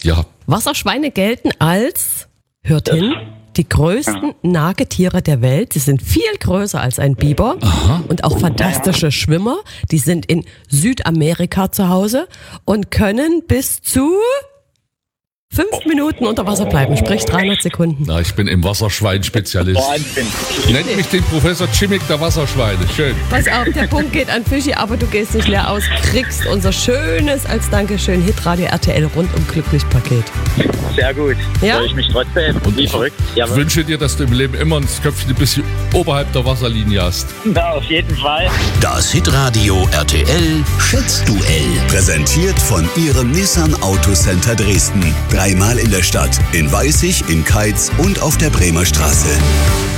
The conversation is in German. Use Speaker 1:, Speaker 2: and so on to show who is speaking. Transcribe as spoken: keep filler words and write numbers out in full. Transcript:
Speaker 1: Ja.
Speaker 2: Wasserschweine gelten als, hört hin, die größten Nagetiere der Welt. Sie sind viel größer als ein Biber.
Speaker 1: Aha.
Speaker 2: Und auch fantastische Schwimmer. Die sind in Südamerika zu Hause und können bis zu fünf Minuten unter Wasser bleiben, sprich dreihundert Sekunden.
Speaker 1: Na, ich bin im Wasserschwein-Spezialist.
Speaker 3: Wahnsinn.
Speaker 1: Nennt mich den Professor Chimik der Wasserschweine. Schön.
Speaker 2: Pass auf, der Punkt geht an Fischi, aber du gehst nicht leer aus. Kriegst unser schönes, als Dankeschön, Hitradio R T L rundum glücklich Paket.
Speaker 3: Sehr gut.
Speaker 2: Ja?
Speaker 3: Freue ich mich trotzdem.
Speaker 1: Und
Speaker 3: Wie
Speaker 1: ich
Speaker 3: verrückt.
Speaker 1: Ich
Speaker 3: Jawohl.
Speaker 1: wünsche dir, dass du im Leben immer ein Köpfchen ein bisschen oberhalb der Wasserlinie hast.
Speaker 3: Ja, auf jeden Fall.
Speaker 4: Das Hitradio R T L Schätzduell. Präsentiert von Ihrem Nissan Autocenter Dresden. Dreimal in der Stadt. In Weißig, in Keitz und auf der Bremer Straße.